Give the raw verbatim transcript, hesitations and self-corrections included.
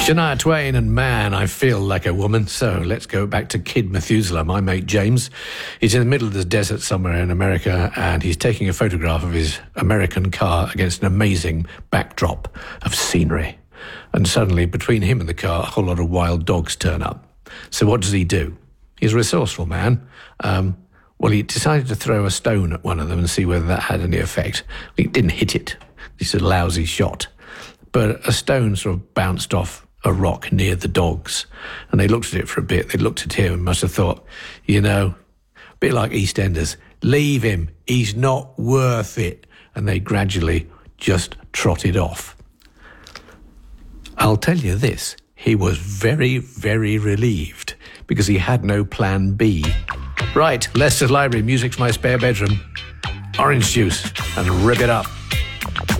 Shania Twain and Man, I Feel Like a Woman. So let's go back to Kid Methuselah, my mate James. He's in the middle of the desert somewhere in America, and he's taking a photograph of his American car against an amazing backdrop of scenery. And suddenly, between him and the car, a whole lot of wild dogs turn up. So what does he do? He's a resourceful man. Um, well, he decided to throw a stone at one of them and see whether that had any effect. He didn't hit it. It's a lousy shot. But a stone sort of bounced off a rock near the dogs, and they looked at it for a bit. They looked at him and must have thought, you know, a bit like EastEnders, leave him, he's not worth it. And they gradually just trotted off. I'll tell you this, he was very, very relieved because he had no plan B. Right, Leicester's Library, music's my spare bedroom. Orange juice, and rip it up.